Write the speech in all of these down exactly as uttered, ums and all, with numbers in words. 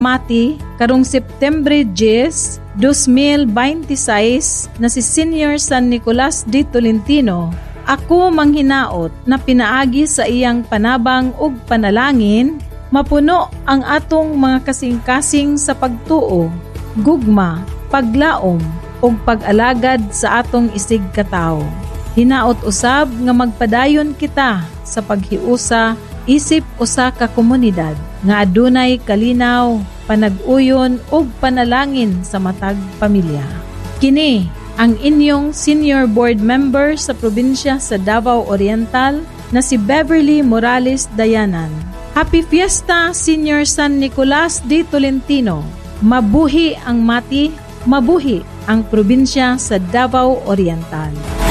mati karong Septembre ten, twenty twenty-six na si Senior San Nicolas de Tolentino. Ako manghinaot na pinaagi sa iyang panabang ug panalangin, mapuno ang atong mga kasing-kasing sa pagtuo, gugma, paglaom, ug pag-alagad sa atong isig katao. Hinaot usab nga magpadayon kita sa paghiusa isip usa ka komunidad nga adunay kalinaw, panag-uyon ug panalangin sa matag pamilya. Kini ang inyong senior board member sa probinsya sa Davao Oriental na si Beverly Morales Dayanan. Happy Fiesta, Senior San Nicolas de Tolentino. Mabuhi ang mati, mabuhi ang probinsya sa Davao Oriental.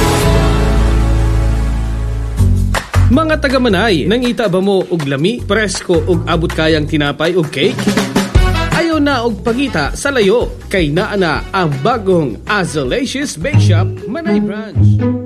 Mga taga-Manay, nangita ba mo og lami, presko ug abot kayang tinapay ug cake? Ayaw na og pagita sa layo, kay naa na ang bagong Azalicious Bake Shop Manay Branch.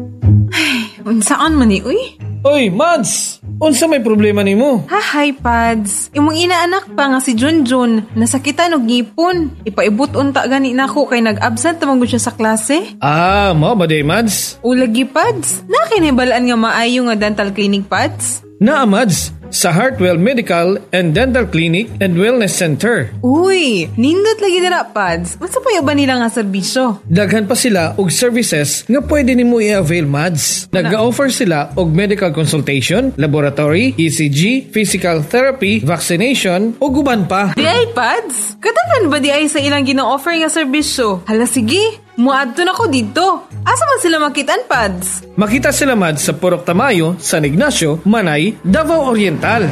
Ay, unsaan man ni, uy? Oy, Mads! Unsa may problema nimo? Hahay, Pads. Imong inaanak pa nga si Junjun, nasakitan og ngipon. Ipaibot unta gani nako kay nag-absent tamang gud siya sa klase. Ah, mo ba day, Mads? O lagi, Pads. Nakinibalaan nga maayo nga dental clinic, Pads? Naa, Mads. Sa Heartwell Medical and Dental Clinic and Wellness Center. Uy, nindot lagi dira, Pads. Unsa pa ba nila nga serbisyo? Daghan pa sila og services nga pwede nimo i-avail, Mads. Nag-offer sila og medical consultation, laboratory, E C G, physical therapy, vaccination, ug uban pa. Di ay, Pads? Katagan ba di ay sa ilang gina-offer nga serbisyo? Hala, sige. Muadto na ko dito. Asa man sila makitaan, Pads? Makita sila, Mads, sa Purok Tamayo, San Ignacio, Manay, Davao Oriental.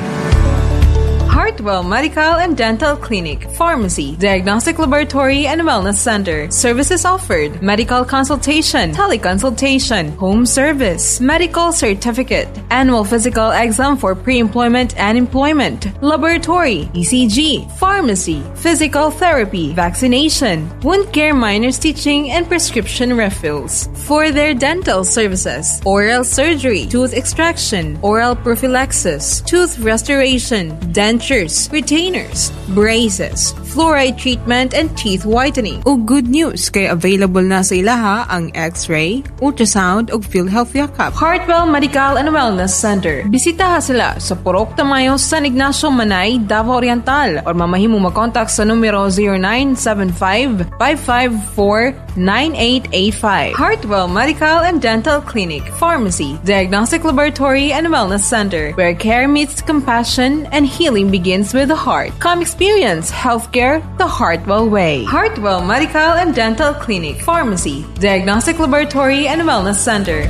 Heartwell Medical and Dental Clinic, Pharmacy, Diagnostic Laboratory and Wellness Center. Services offered: medical consultation, teleconsultation, home service, medical certificate, annual physical exam for pre-employment and employment, laboratory, E C G, pharmacy, physical therapy, vaccination, wound care, minor stitching, and prescription refills. For their dental services: oral surgery, tooth extraction, oral prophylaxis, tooth restoration, dental retainers, braces, fluoride treatment, and teeth whitening. O good news, kay available na sa ilaha ang X-ray, ultrasound, ug PhilHealth Yakap. Heartwell Medical and Wellness Center. Bisitaha sila sa Purok Tamayo, San Ignacio, Manay, Davao Oriental, or mamahimo mag-contact sa numero zero nine seven five, five five four, nine eight eight five. Heartwell Medical and Dental Clinic, Pharmacy, Diagnostic Laboratory and Wellness Center, where care meets compassion and healing begins with the heart. Come experience healthcare the Heartwell way. Heartwell Medical and Dental Clinic, Pharmacy, Diagnostic Laboratory and Wellness Center.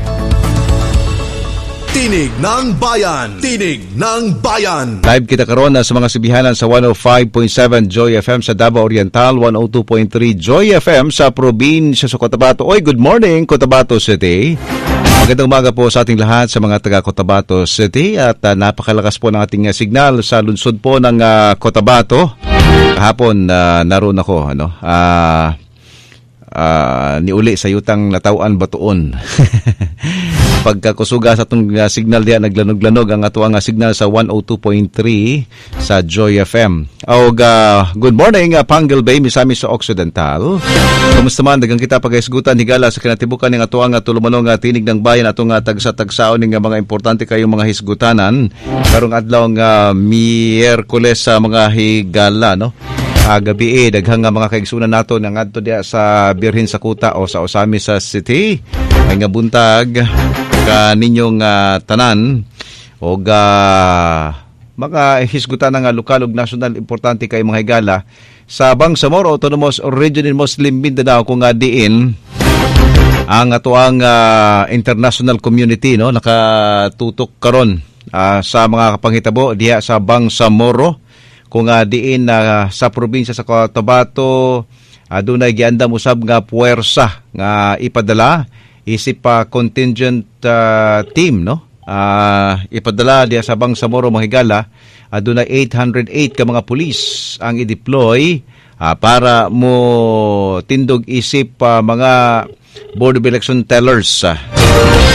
Tinig ng Bayan! Tinig ng Bayan! Live kita karon sa mga sibihanan sa one oh five point seven Joy F M sa Davao Oriental, one oh two point three Joy F M sa probinsya sa Cotabato. Oy, good morning, Cotabato City. Magandang umaga po sa ating lahat sa mga taga Cotabato City at uh, napakalakas po ng ating uh, signal sa lungsod po ng uh, Cotabato. Kahapon uh, naroon ako, ano, ah... Uh, Uh, niuli sa yutang natawan batuon. Pagkakusuga sa itong uh, signal diya, naglanog-lanog ang ato ang uh, signal sa one oh two point three sa Joy F M. Og, uh, good morning, uh, Pangal Bay, misami sa Occidental. Kamusta man, dagang kita pag-isgutan, higala sa kinatibukan ng ato ang uh, tulumanong uh, tinig ng bayan, atong uh, tagsa-tagsaon ng uh, mga importante kayong mga hisgutanan. Karong adlaw ng uh, Miyerkules sa uh, mga higala, no? Uh, gabi eh, daghang nga mga kaigsunan nato ng adto diya sa Birhen sa Kuta o sa Osamis City. May nga buntag ka ninyong uh, tanan o uh, mga hisgutan nga lokal ug national importante kay mga higala sa Bangsamoro Autonomous Region in Muslim Mindanao kung nga diin ang ato ang uh, international community, no, nakatutok karon uh, sa mga kapanghitabo diya sa Bangsamoro. Kung uh, diin uh, sa probinsya sa Cotabato, uh, doon ay giandam usab nga puwersa nga ipadala isip pa uh, contingent uh, team, no? Uh, ipadala diya sa Bangsamoro mahigala, uh, doon ay eight hundred eight ka mga pulis ang i-deploy uh, para mo tindog isip uh, mga board of election tellers. Uh.